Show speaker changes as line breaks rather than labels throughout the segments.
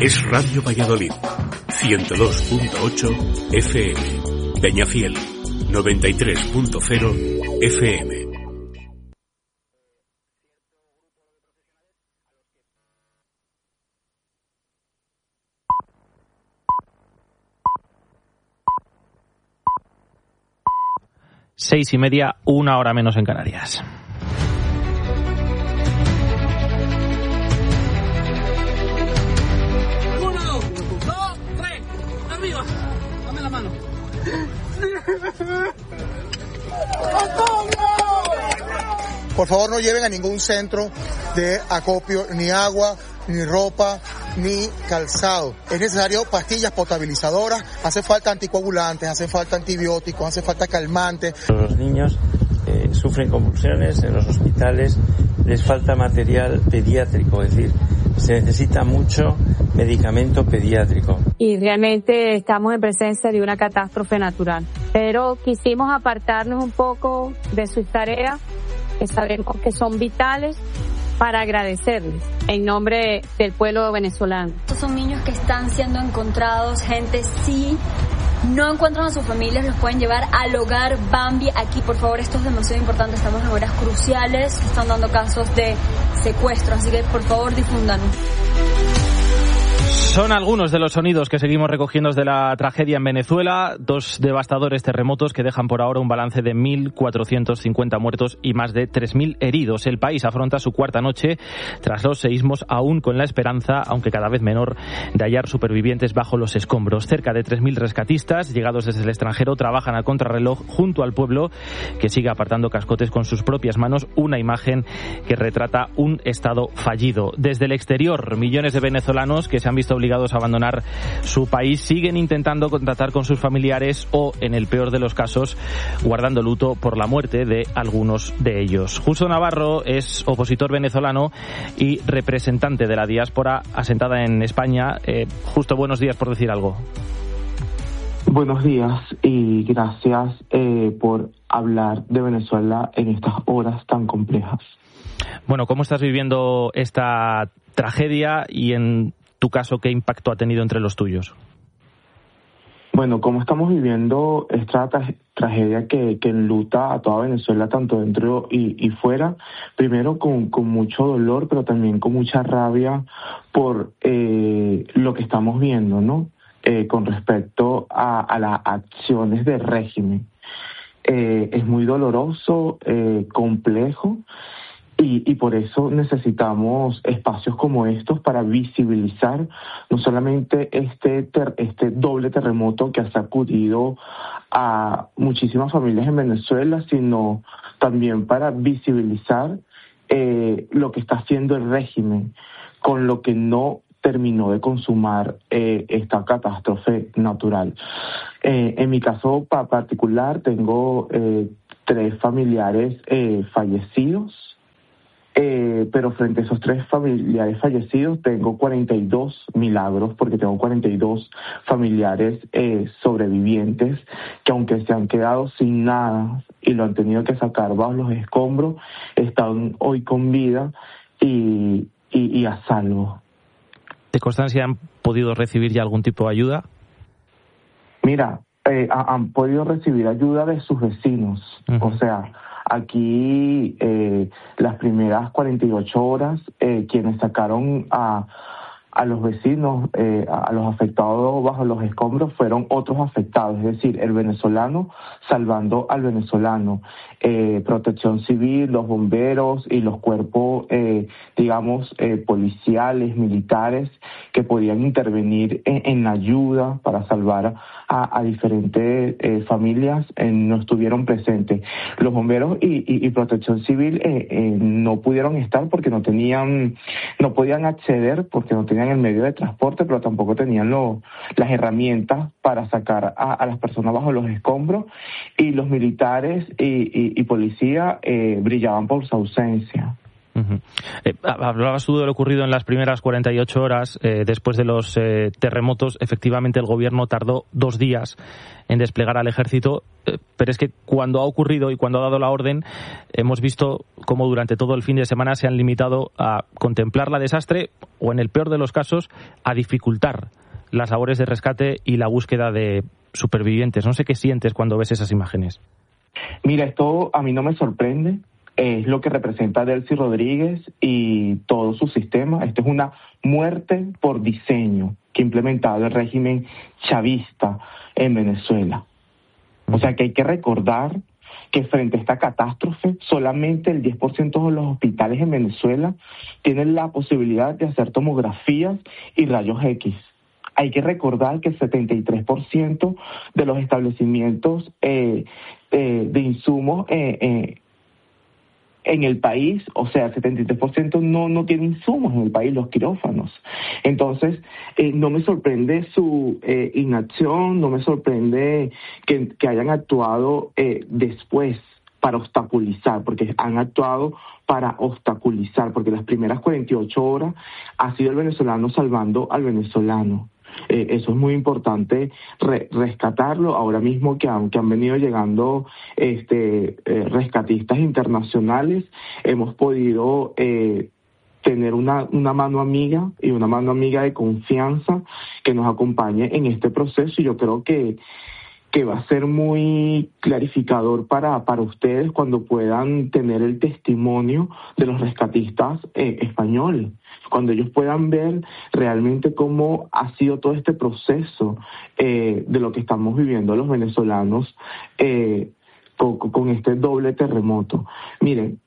Es Radio Valladolid, 102.8 FM, Peñafiel, 93.0 FM.
Seis y media, 1 hora menos en Canarias.
Por favor, no lleven a ningún centro de acopio ni agua, ni ropa, ni calzado. Es necesario pastillas potabilizadoras, hace falta anticoagulantes, hace falta antibióticos, hace falta calmantes.
Los niños sufren convulsiones en los hospitales, les falta material pediátrico, es decir, se necesita mucho medicamento pediátrico.
Y realmente estamos en presencia de una catástrofe natural. Pero quisimos apartarnos un poco de sus tareas, que sabemos que son vitales, para agradecerles en nombre del pueblo venezolano.
Estos son niños que están siendo encontrados, gente, sí, no encuentran a sus familias, los pueden llevar al hogar Bambi. Aquí, por favor, esto es demasiado importante, estamos en horas cruciales, están dando casos de secuestro, así que por favor difúndanlo.
Son algunos de los sonidos que seguimos recogiendo desde la tragedia en Venezuela, 2 devastadores terremotos que dejan por ahora un balance de 1.450 muertos y más de 3.000 heridos. El país afronta su cuarta noche tras los seísmos, aún con la esperanza, aunque cada vez menor, de hallar supervivientes bajo los escombros. Cerca de 3.000 rescatistas, llegados desde el extranjero, trabajan a contrarreloj junto al pueblo, que sigue apartando cascotes con sus propias manos, una imagen que retrata un estado fallido. Desde el exterior, millones de venezolanos que se han visto obligados a abandonar su país siguen intentando contactar con sus familiares o, en el peor de los casos, guardando luto por la muerte de algunos de ellos. Justo Navarro es opositor venezolano y representante de la diáspora asentada en España. Justo, buenos días, por decir algo.
Buenos días y gracias por hablar de Venezuela en estas horas tan complejas.
Bueno, ¿cómo estás viviendo esta tragedia y, en tu caso, qué impacto ha tenido entre los tuyos?
Bueno, como estamos viviendo esta tragedia que enluta a toda Venezuela, tanto dentro y fuera, primero con mucho dolor, pero también con mucha rabia por lo que estamos viendo, ¿no? Con respecto a las acciones del régimen. Es muy doloroso, complejo, y por eso necesitamos espacios como estos para visibilizar no solamente este doble terremoto que ha sacudido a muchísimas familias en Venezuela, sino también para visibilizar lo que está haciendo el régimen con lo que no terminó de consumar esta catástrofe natural. En mi caso particular tengo 3 familiares fallecidos. Pero frente a esos 3 familiares fallecidos tengo 42 milagros, porque tengo 42 familiares sobrevivientes que, aunque se han quedado sin nada y lo han tenido que sacar bajo los escombros, están hoy con vida y a salvo.
¿De Constancia han podido recibir ya algún tipo de ayuda?
Mira, han podido recibir ayuda de sus vecinos. Uh-huh. O sea, aquí las primeras 48 horas quienes sacaron a los vecinos, a los afectados bajo los escombros, fueron otros afectados, es decir, el venezolano salvando al venezolano. Protección Civil, los bomberos y los cuerpos, policiales, militares, que podían intervenir en la ayuda para salvar a diferentes familias, no estuvieron presentes. Los bomberos y Protección Civil no pudieron estar porque no podían acceder, porque no tenían el medio de transporte, pero tampoco tenían las herramientas para sacar a las personas bajo los escombros, y los militares y policía brillaban por su ausencia.
Hablabas tú de lo ocurrido en las primeras 48 horas después de los terremotos. Efectivamente, el gobierno tardó 2 días en desplegar al ejército, pero es que cuando ha ocurrido y cuando ha dado la orden, hemos visto cómo durante todo el fin de semana se han limitado a contemplar la desastre o, en el peor de los casos, a dificultar las labores de rescate y la búsqueda de supervivientes. No sé qué sientes cuando ves esas imágenes.
Mira, esto a mí no me sorprende. Es lo que representa Delcy Rodríguez y todo su sistema. Esto es una muerte por diseño que ha implementado el régimen chavista en Venezuela. O sea que hay que recordar que frente a esta catástrofe, solamente el 10% de los hospitales en Venezuela tienen la posibilidad de hacer tomografías y rayos X. Hay que recordar que el 73% de los establecimientos de insumos en el país, o sea, el 73% no tiene insumos en el país, los quirófanos. Entonces, no me sorprende su inacción, no me sorprende que hayan actuado después para obstaculizar, porque han actuado para obstaculizar, porque las primeras 48 horas ha sido el venezolano salvando al venezolano. Eso es muy importante rescatarlo. Ahora mismo que han venido llegando rescatistas internacionales, hemos podido tener una mano amiga y una mano amiga de confianza que nos acompañe en este proceso, y yo creo que va a ser muy clarificador para ustedes cuando puedan tener el testimonio de los rescatistas españoles, cuando ellos puedan ver realmente cómo ha sido todo este proceso de lo que estamos viviendo los venezolanos con este doble terremoto. Miren,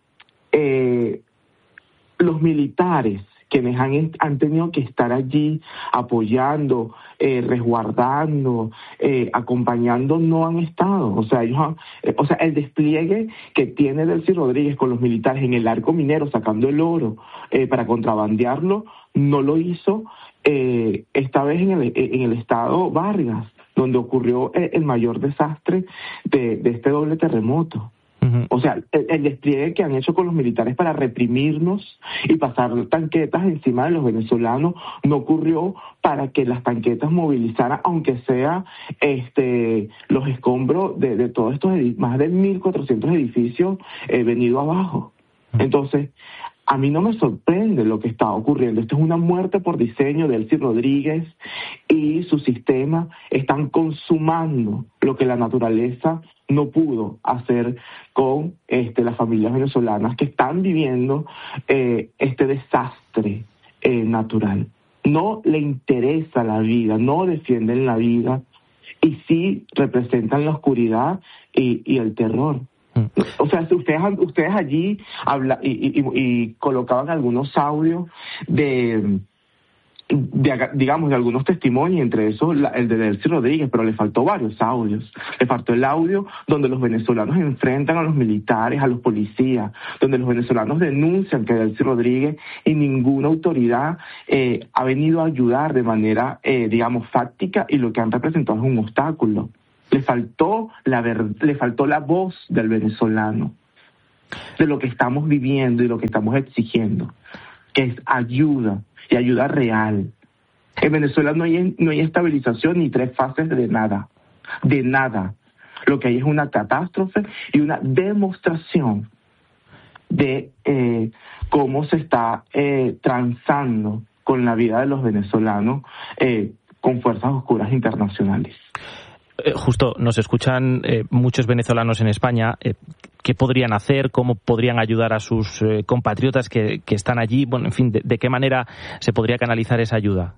los militares, quienes han tenido que estar allí apoyando, resguardando, acompañando, no han estado. O sea, el despliegue que tiene Delcy Rodríguez con los militares en el arco minero sacando el oro para contrabandearlo, no lo hizo esta vez en el estado Vargas, donde ocurrió el mayor desastre de este doble terremoto. O sea, el despliegue que han hecho con los militares para reprimirnos y pasar tanquetas encima de los venezolanos no ocurrió para que las tanquetas movilizaran, aunque sea los escombros de todos estos más de 1.400 edificios venido abajo. Entonces, a mí no me sorprende lo que está ocurriendo. Esto es una muerte por diseño de Delcy Rodríguez y su sistema están consumando lo que la naturaleza no pudo hacer con las familias venezolanas que están viviendo este desastre natural. No le interesa la vida, no defienden la vida y sí representan la oscuridad y el terror. O sea, si ustedes allí hablan y colocaban algunos audios de algunos testimonios, entre esos el de Delcy Rodríguez, pero le faltó varios audios. Le faltó el audio donde los venezolanos enfrentan a los militares, a los policías, donde los venezolanos denuncian que Delcy Rodríguez y ninguna autoridad ha venido a ayudar de manera, fáctica, y lo que han representado es un obstáculo. Le faltó la voz del venezolano, de lo que estamos viviendo y lo que estamos exigiendo, que es ayuda, y ayuda real. En Venezuela no hay estabilización ni 3 fases de nada. Lo que hay es una catástrofe y una demostración de cómo se está transando con la vida de los venezolanos con fuerzas oscuras internacionales.
Justo, nos escuchan muchos venezolanos en España. ¿Qué podrían hacer? ¿Cómo podrían ayudar a sus compatriotas que están allí? Bueno, en fin, ¿de qué manera se podría canalizar esa ayuda?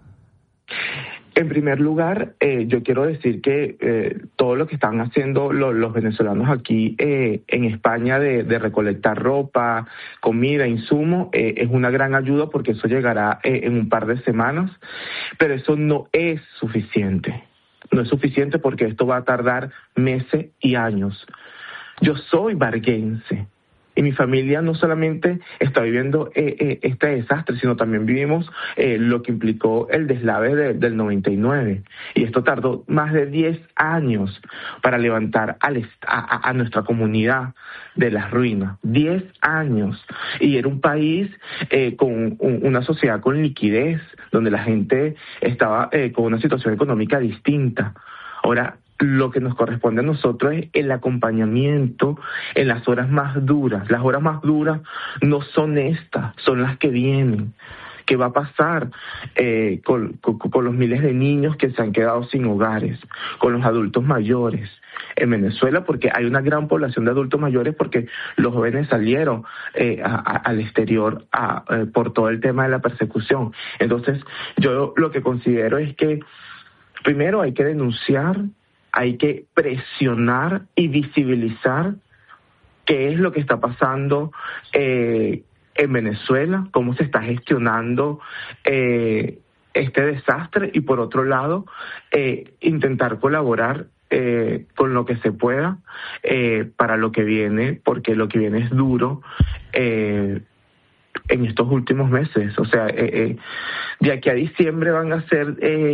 En primer lugar, yo quiero decir que todo lo que están haciendo los venezolanos aquí en España de recolectar ropa, comida, insumos, es una gran ayuda, porque eso llegará en un par de semanas, pero eso no es suficiente. No es suficiente porque esto va a tardar meses y años. Yo soy varguense Y mi familia no solamente está viviendo este desastre, sino también vivimos lo que implicó el deslave del 99. Y esto tardó más de 10 años para levantar a nuestra comunidad de las ruinas. 10 años. Y era un país con una sociedad con liquidez, donde la gente estaba con una situación económica distinta. Ahora, lo que nos corresponde a nosotros es el acompañamiento en las horas más duras. Las horas más duras no son estas, son las que vienen. ¿Qué va a pasar con los miles de niños que se han quedado sin hogares, con los adultos mayores en Venezuela? Porque hay una gran población de adultos mayores, porque los jóvenes salieron al exterior por todo el tema de la persecución. Entonces, yo lo que considero es que primero hay que denunciar, hay que presionar y visibilizar qué es lo que está pasando en Venezuela, cómo se está gestionando este desastre, y por otro lado intentar colaborar con lo que se pueda para lo que viene, porque lo que viene es duro en estos últimos meses. O sea, de aquí a diciembre van a ser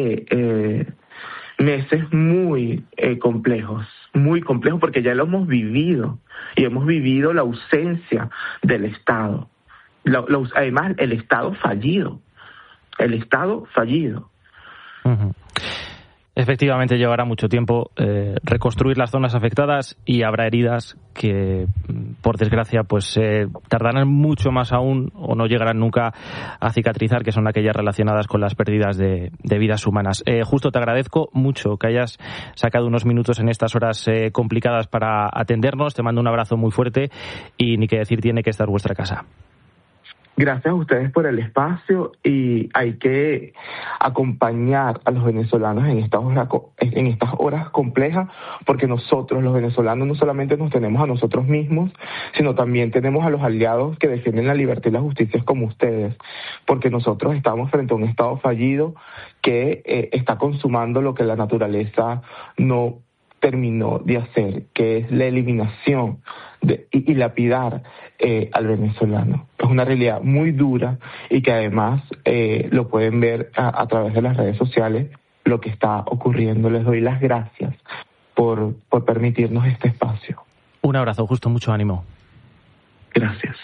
meses muy complejos, porque ya lo hemos vivido, y hemos vivido la ausencia del Estado. Además, el Estado fallido.
Uh-huh. Efectivamente, llevará mucho tiempo reconstruir las zonas afectadas, y habrá heridas que, por desgracia, pues tardarán mucho más aún, o no llegarán nunca a cicatrizar, que son aquellas relacionadas con las pérdidas de vidas humanas. Justo, te agradezco mucho que hayas sacado unos minutos en estas horas complicadas para atendernos. Te mando un abrazo muy fuerte, y ni que decir tiene que estar vuestra casa.
Gracias a ustedes por el espacio, y hay que acompañar a los venezolanos en estas horas complejas, porque nosotros, los venezolanos, no solamente nos tenemos a nosotros mismos, sino también tenemos a los aliados que defienden la libertad y la justicia como ustedes, porque nosotros estamos frente a un Estado fallido que está consumando lo que la naturaleza no terminó de hacer, que es la eliminación y lapidar al venezolano. Es una realidad muy dura, y que además lo pueden ver a través de las redes sociales, lo que está ocurriendo. Les doy las gracias por permitirnos este espacio.
Un abrazo, Justo, mucho ánimo.
Gracias.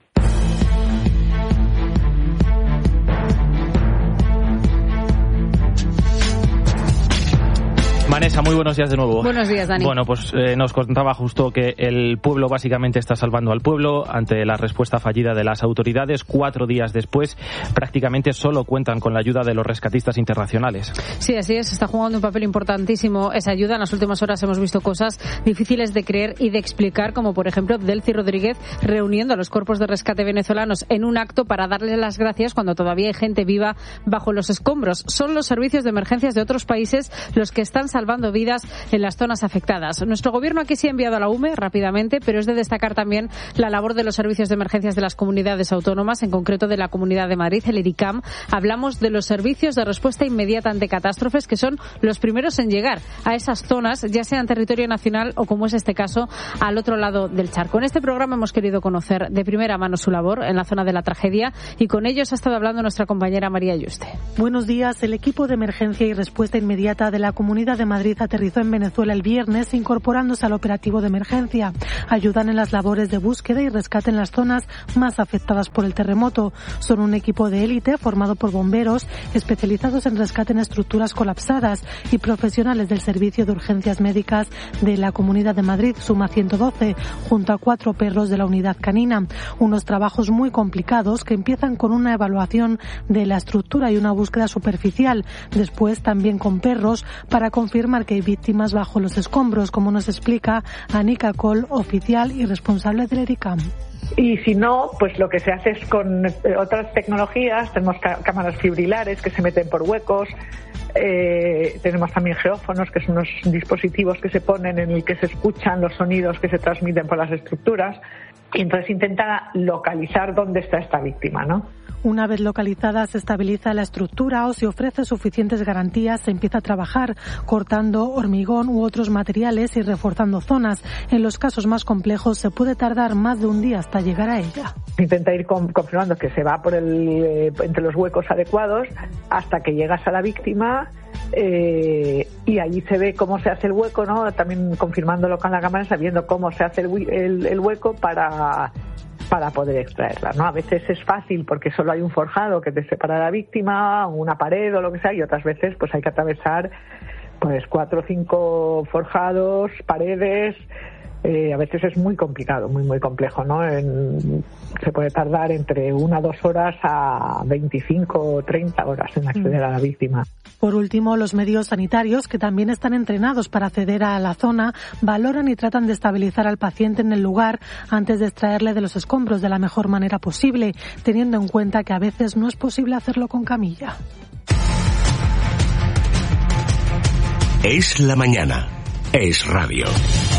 Vanessa, muy buenos días de nuevo.
Buenos días, Dani.
Bueno, pues nos contaba Justo que el pueblo básicamente está salvando al pueblo ante la respuesta fallida de las autoridades. 4 días después, prácticamente solo cuentan con la ayuda de los rescatistas internacionales.
Sí, así es. Está jugando un papel importantísimo esa ayuda. En las últimas horas hemos visto cosas difíciles de creer y de explicar, como por ejemplo Delcy Rodríguez reuniendo a los cuerpos de rescate venezolanos en un acto para darles las gracias cuando todavía hay gente viva bajo los escombros. Son los servicios de emergencias de otros países los que están salvando vidas en las zonas afectadas. Nuestro gobierno aquí sí ha enviado a la UME rápidamente, pero es de destacar también la labor de los servicios de emergencias de las comunidades autónomas, en concreto de la Comunidad de Madrid, el EDICAM. Hablamos de los servicios de respuesta inmediata ante catástrofes, que son los primeros en llegar a esas zonas, ya sea en territorio nacional o, como es este caso, al otro lado del charco. En este programa hemos querido conocer de primera mano su labor en la zona de la tragedia, y con ellos ha estado hablando nuestra compañera María Yuste.
Buenos días. El equipo de emergencia y respuesta inmediata de la Comunidad de Madrid aterrizó en Venezuela el viernes, incorporándose al operativo de emergencia. Ayudan en las labores de búsqueda y rescate en las zonas más afectadas por el terremoto. Son un equipo de élite formado por bomberos especializados en rescate en estructuras colapsadas y profesionales del Servicio de Urgencias Médicas de la Comunidad de Madrid, Suma 112, junto a 4 perros de la unidad canina. Unos trabajos muy complicados que empiezan con una evaluación de la estructura y una búsqueda superficial. Después también con perros para confirmar que hay víctimas bajo los escombros, como nos explica Anika Cole, oficial y responsable del EDICAM.
Y si no, pues lo que se hace es con otras tecnologías. Tenemos cámaras fibrilares que se meten por huecos, tenemos también geófonos, que son unos dispositivos que se ponen en el que se escuchan los sonidos que se transmiten por las estructuras. y entonces intenta localizar dónde está esta víctima, ¿no?
Una vez localizada, se estabiliza la estructura o si ofrece suficientes garantías, se empieza a trabajar cortando hormigón u otros materiales y reforzando zonas. En los casos más complejos se puede tardar más de un día hasta llegar a ella.
Intenta ir confirmando que se va por entre los huecos adecuados hasta que llegas a la víctima. Y allí se ve cómo se hace el hueco, ¿no? También confirmándolo con la cámara, sabiendo cómo se hace el hueco para poder extraerla, ¿no? A veces es fácil porque solo hay un forjado que te separa a la víctima, una pared o lo que sea, y otras veces pues hay que atravesar pues 4 o 5 forjados, paredes. A veces es muy complicado, muy complejo, ¿no? Se puede tardar entre 1 a 2 horas a 25 o 30 horas en acceder a la víctima.
Por último, los medios sanitarios, que también están entrenados para acceder a la zona, valoran y tratan de estabilizar al paciente en el lugar antes de extraerle de los escombros de la mejor manera posible, teniendo en cuenta que a veces no es posible hacerlo con camilla.
Es la mañana. Es radio.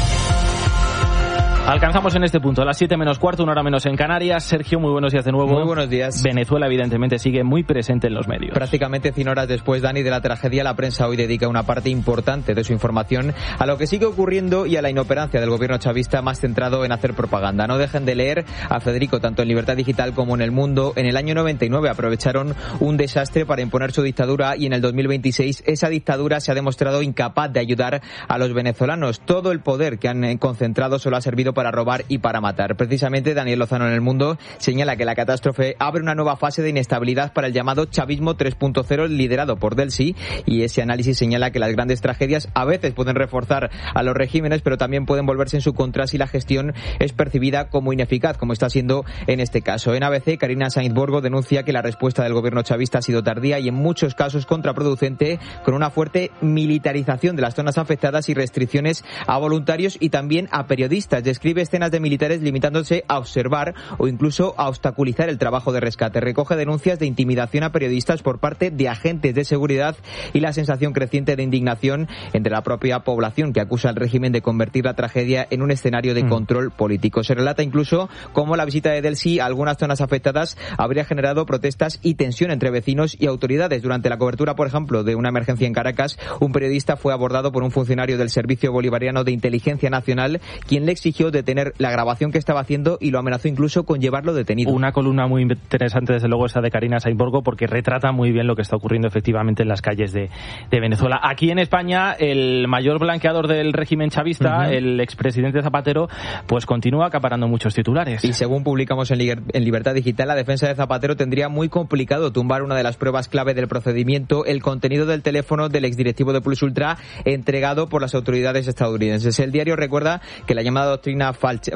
Alcanzamos en este punto a las 7 menos cuarto, 1 hora menos en Canarias. Sergio, muy buenos días de nuevo.
Muy buenos días.
Venezuela, evidentemente, sigue muy presente en los medios.
Prácticamente 100 horas después, Dani, de la tragedia, la prensa hoy dedica una parte importante de su información a lo que sigue ocurriendo y a la inoperancia del gobierno chavista, más centrado en hacer propaganda. No dejen de leer a Federico, tanto en Libertad Digital como en El Mundo. En el año 99 aprovecharon un desastre para imponer su dictadura y en el 2026 esa dictadura se ha demostrado incapaz de ayudar a los venezolanos. Todo el poder que han concentrado solo ha servido para robar y para matar. Precisamente Daniel Lozano en El Mundo señala que la catástrofe abre una nueva fase de inestabilidad para el llamado chavismo 3.0 liderado por Delcy, y ese análisis señala que las grandes tragedias a veces pueden reforzar a los regímenes, pero también pueden volverse en su contra si la gestión es percibida como ineficaz, como está siendo en este caso. En ABC, Karina Sainz Borgo denuncia que la respuesta del gobierno chavista ha sido tardía y en muchos casos contraproducente, con una fuerte militarización de las zonas afectadas y restricciones a voluntarios y también a periodistas. Describe escenas de militares limitándose a observar o incluso a obstaculizar el trabajo de rescate. Recoge denuncias de intimidación a periodistas por parte de agentes de seguridad y la sensación creciente de indignación entre la propia población, que acusa al régimen de convertir la tragedia en un escenario de control político. Se relata incluso cómo la visita de Delcy a algunas zonas afectadas habría generado protestas y tensión entre vecinos y autoridades. Durante la cobertura, por ejemplo, de una emergencia en Caracas, un periodista fue abordado por un funcionario del Servicio Bolivariano de Inteligencia Nacional, quien le exigió detener la grabación que estaba haciendo y lo amenazó incluso con llevarlo detenido.
Una columna muy interesante, desde luego, esa de Karina Sainz Borgo, porque retrata muy bien lo que está ocurriendo efectivamente en las calles de Venezuela. Aquí en España, el mayor blanqueador del régimen chavista, el expresidente Zapatero, pues continúa acaparando muchos titulares.
Y según publicamos en Libertad Digital, la defensa de Zapatero tendría muy complicado tumbar una de las pruebas clave del procedimiento, el contenido del teléfono del exdirectivo de Plus Ultra entregado por las autoridades estadounidenses. El diario recuerda que la llamada doctrina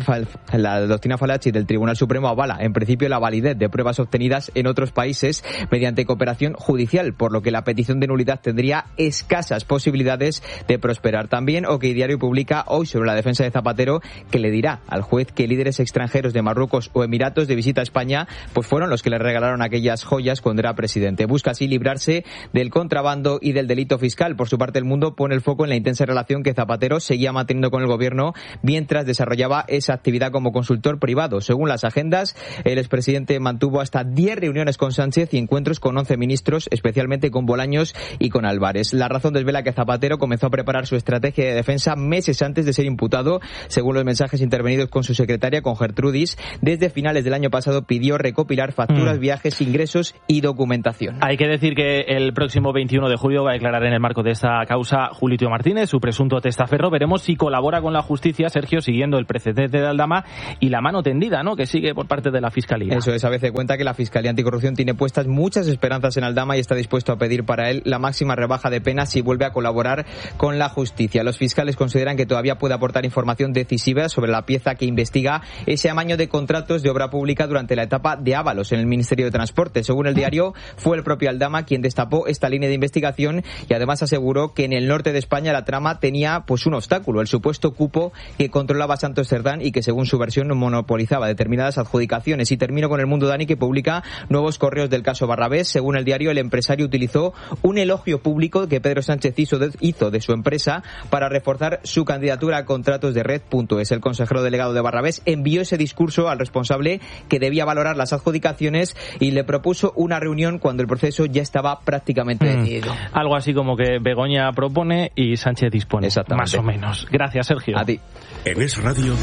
Falachi del Tribunal Supremo avala en principio la validez de pruebas obtenidas en otros países mediante cooperación judicial, por lo que la petición de nulidad tendría escasas posibilidades de prosperar. También OK Diario publica hoy sobre la defensa de Zapatero que le dirá al juez que líderes extranjeros de Marruecos o Emiratos de visita a España pues fueron los que le regalaron aquellas joyas cuando era presidente. Busca así librarse del contrabando y del delito fiscal. Por su parte, El Mundo pone el foco en la intensa relación que Zapatero seguía manteniendo con el gobierno mientras desarrollaba esa actividad como consultor privado. Según las agendas, el expresidente mantuvo hasta 10 reuniones con Sánchez y encuentros con 11 ministros, especialmente con Bolaños y con Álvarez. La razón desvela que Zapatero comenzó a preparar su estrategia de defensa meses antes de ser imputado. Según los mensajes intervenidos con su secretaria, con Gertrudis, desde finales del año pasado pidió recopilar facturas, viajes, ingresos y documentación.
Hay que decir que el próximo 21 de julio va a declarar en el marco de esta causa Julio Martínez, su presunto testaferro. Veremos si colabora con la justicia, Sergio, siguiendo el precedente de Aldama y la mano tendida, ¿no?, que sigue por parte de la Fiscalía.
Eso es, a veces cuenta que la Fiscalía Anticorrupción tiene puestas muchas esperanzas en Aldama y está dispuesto a pedir para él la máxima rebaja de pena si vuelve a colaborar con la justicia. Los fiscales consideran que todavía puede aportar información decisiva sobre la pieza que investiga ese amaño de contratos de obra pública durante la etapa de Ábalos en el Ministerio de Transporte. Según el diario, fue el propio Aldama quien destapó esta línea de investigación y además aseguró que en el norte de España la trama tenía pues un obstáculo, el supuesto cupo que controlaba Santa Santos Cerdán y que según su versión monopolizaba determinadas adjudicaciones. Y termino con El Mundo, Dani, que publica nuevos correos del caso Barrabés. Según el diario, el empresario utilizó un elogio público que Pedro Sánchez hizo de su empresa para reforzar su candidatura a contratos de Red.es. El consejero delegado de Barrabés envió ese discurso al responsable, que debía valorar las adjudicaciones, y le propuso una reunión cuando el proceso ya estaba prácticamente decidido.
Algo así como que Begoña propone y Sánchez dispone.
Exactamente.
Más o menos. Gracias, Sergio.
A ti.
En Es Radio.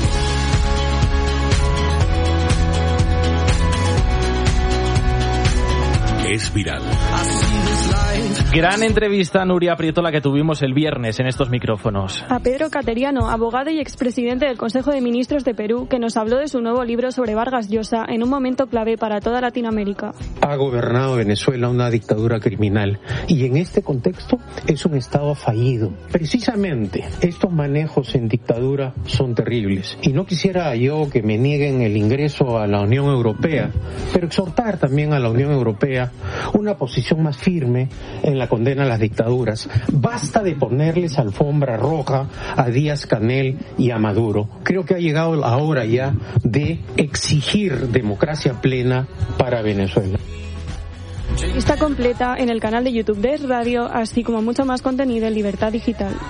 Es viral.
Gran entrevista, Nuria Prieto, la que tuvimos el viernes en estos micrófonos.
A Pedro Cateriano, abogado y expresidente del Consejo de Ministros de Perú, que nos habló de su nuevo libro sobre Vargas Llosa en un momento clave para toda Latinoamérica.
Ha gobernado Venezuela una dictadura criminal y en este contexto es un Estado fallido. Precisamente estos manejos en dictadura son terribles y no quisiera yo que me nieguen el ingreso a la Unión Europea, pero exhortar también a la Unión Europea una posición más firme en la condena a las dictaduras. Basta de ponerles alfombra roja a Díaz-Canel y a Maduro. Creo que ha llegado la hora ya de exigir democracia plena para Venezuela.
Está completa en el canal de YouTube de Es Radio, así como mucho más contenido en Libertad Digital.